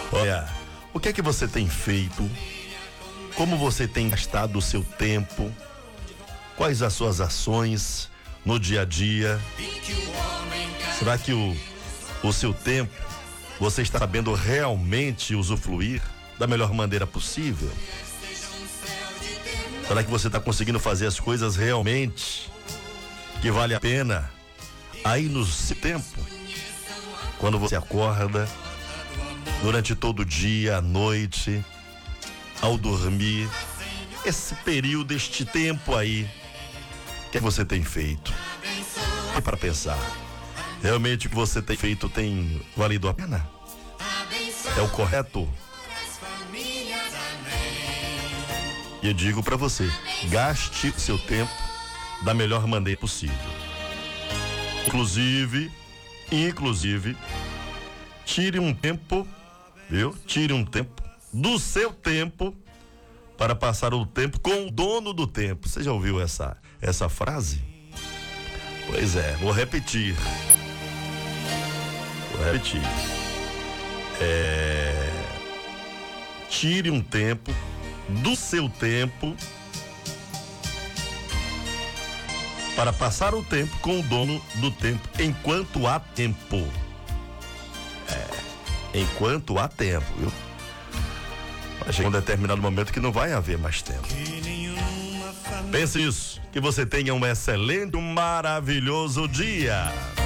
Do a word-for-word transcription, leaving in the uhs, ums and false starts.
Olha, o que é que você tem feito? Como você tem gastado o seu tempo? Quais as suas ações no dia a dia? Será que o, o seu tempo você está sabendo realmente usufruir da melhor maneira possível? Será que você está conseguindo fazer as coisas realmente que vale a pena? Aí no seu tempo, quando você acorda, durante todo o dia, à noite, ao dormir, esse período, este tempo aí, o que você tem feito? E para pensar, realmente o que você tem feito tem valido a pena? É o correto? E eu digo para você, gaste o seu tempo da melhor maneira possível. Inclusive, inclusive, tire um tempo, viu? Tire um tempo do seu tempo para passar o tempo com o dono do tempo. Você já ouviu essa, essa frase? Pois é, vou repetir. Vou repetir. É... Tire um tempo do seu tempo para passar o tempo com o dono do tempo, enquanto há tempo. É, enquanto há tempo, viu? Vai chegar um determinado momento que não vai haver mais tempo. Pense isso, que você tenha um excelente, um maravilhoso dia.